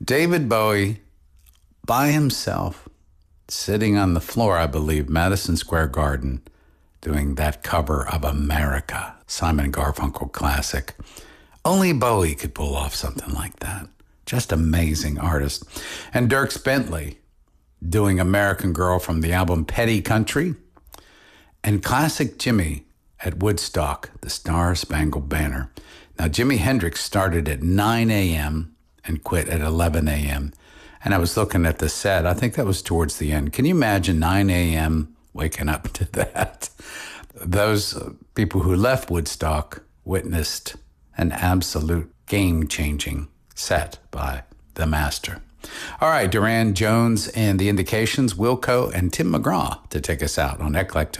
David Bowie by himself, sitting on the floor, I believe, Madison Square Garden, doing that cover of America, Simon & Garfunkel classic. Only Bowie could pull off something like that. Just amazing artist. And Dierks Bentley doing American Girl from the album Petty Country. And Classic Jimmy at Woodstock, the Star Spangled Banner. Now, Jimi Hendrix started at 9 a.m. and quit at 11 a.m. And I was looking at the set. I think that was towards the end. Can you imagine 9 a.m. waking up to that? Those people who left Woodstock witnessed an absolute game-changing set by the master. All right, Duran Jones and the Indications, Wilco and Tim McGraw to take us out on Eclectic